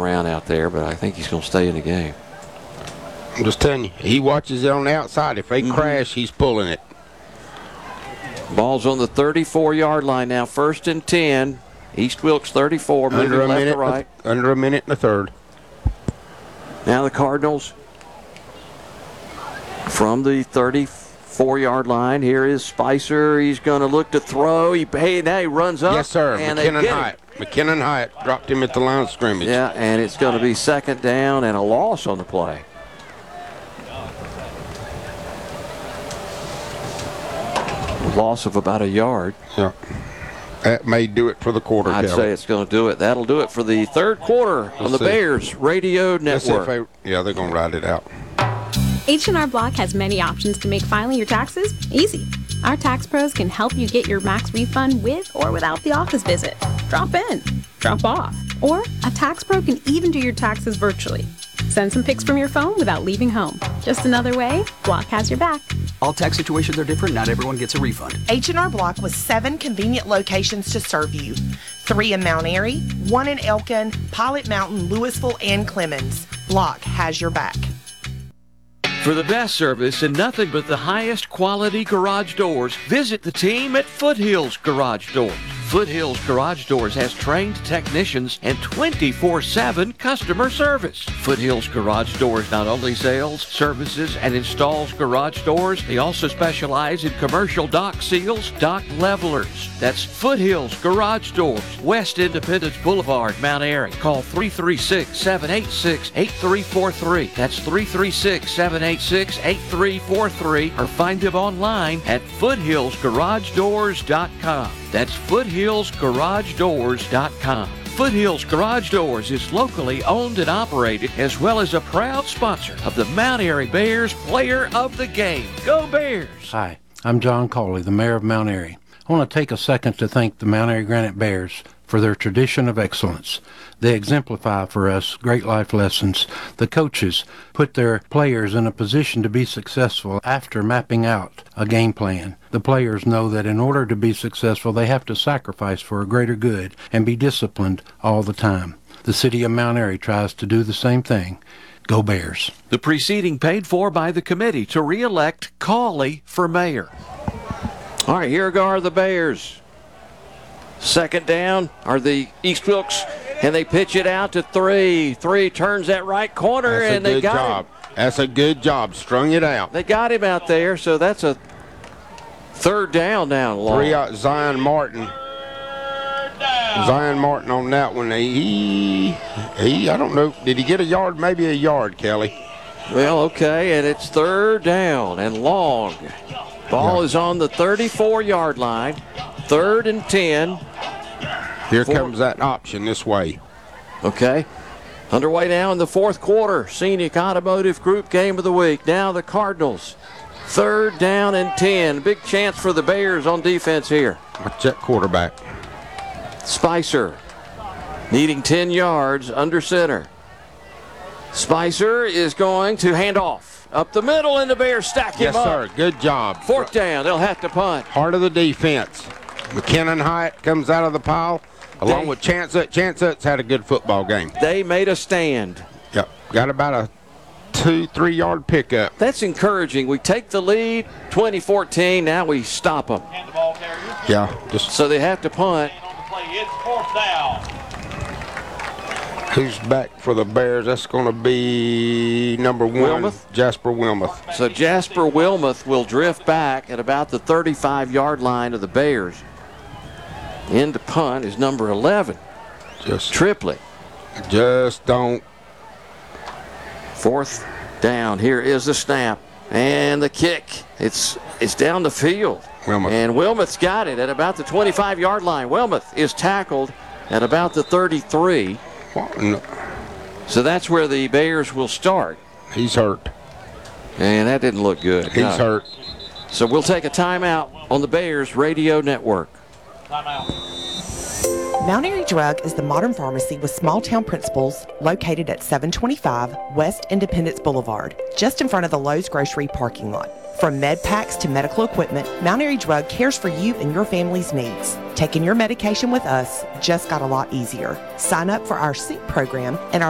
around out there, but I think he's going to stay in the game. I'm just telling you, he watches it on the outside. If they crash, he's pulling it. Ball's on the 34-yard line now, 1st and 10. East Wilkes 34, moving left to right. Under a minute and a third. Now the Cardinals from the 34-yard line. Here is Spicer. He's going to look to throw. Now he runs up. Yes, sir. And McKinnon Hyatt dropped him at the line of scrimmage. Yeah, and it's going to be 2nd down and a loss on the play. Loss of about a yard. Yeah. That may do it for the quarter, I'd say it's going to do it. That'll do it for the third quarter on the Bears Radio Network. They're going to ride it out. H&R Block has many options to make filing your taxes easy. Our tax pros can help you get your max refund with or without the office visit. Drop in, drop off, or a tax pro can even do your taxes virtually. Send some pics from your phone without leaving home. Just another way Block has your back. All tax situations are different. Not everyone gets a refund. H&R Block with 7 convenient locations to serve you. 3 in Mount Airy, 1 in Elkin, Pilot Mountain, Louisville, and Clemens. Block has your back. For the best service and nothing but the highest quality garage doors, visit the team at Foothills Garage Doors. Foothills Garage Doors has trained technicians and 24/7 customer service. Foothills Garage Doors not only sells, services, and installs garage doors, they also specialize in commercial dock seals, dock levelers. That's Foothills Garage Doors, West Independence Boulevard, Mount Airy. Call 336-786-8343. That's 336-786-8343, or find them online at foothillsgaragedoors.com. That's foothillsgaragedoors.com. Foothills Garage Doors is locally owned and operated, as well as a proud sponsor of the Mount Airy Bears Player of the Game. Go Bears! Hi, I'm John Cawley, the mayor of Mount Airy. I want to take a second to thank the Mount Airy Granite Bears for their tradition of excellence. They exemplify for us great life lessons. The coaches put their players in a position to be successful after mapping out a game plan. The players know that in order to be successful, they have to sacrifice for a greater good and be disciplined all the time. The city of Mount Airy tries to do the same thing. Go Bears. The proceeding paid for by the committee to re-elect Cawley for mayor. All right, here are the Bears. 2nd down are the East Wilkes, and they pitch it out to 3. 3 turns that right corner, and they got him. That's a good job. Strung it out. They got him out there, so that's a 3rd down long. 3 out, Zion Martin. Zion Martin on that one. He I don't know. Did he get a yard? Maybe a yard, Kelly. Well, okay, and it's 3rd down and long. Ball is on the 34-yard line. 3rd and 10. Here comes that option this way. Okay. Underway now in the 4th quarter. Scenic Automotive Group Game of the Week. Now the Cardinals. 3rd down and 10. Big chance for the Bears on defense here. Watch that quarterback. Spicer needing 10 yards under center. Spicer is going to hand off. Up the middle, and the Bears stack him up. Yes, sir. Good job. 4th down. They'll have to punt. Heart of the defense. McKinnon Hyatt comes out of the pile, along with Chance Utz. Chance Utz had a good football game. They made a stand. Yep. Got about a 2-3 yard pickup. That's encouraging. We take the lead, 2014. Now we stop them. Yeah. So they have to punt. It's 4th down. Who's back for the Bears? That's going to be number 1, Wilmoth? Jasper Wilmoth. So Jasper Wilmoth will drift back at about the 35-yard line of the Bears. In to punt is number 11, Triplett. Just don't. 4th down. Here is the snap and the kick. It's down the field. Wilmoth. And Wilmoth's got it at about the 25-yard line. Wilmoth is tackled at about the 33. So that's where the Bears will start. He's hurt. And that didn't look good. He's hurt. So we'll take a timeout on the Bears Radio Network. Timeout. Mount Airy Drug is the modern pharmacy with small-town principles located at 725 West Independence Boulevard, just in front of the Lowe's Grocery parking lot. From med packs to medical equipment, Mount Airy Drug cares for you and your family's needs. Taking your medication with us just got a lot easier. Sign up for our SYNC program and our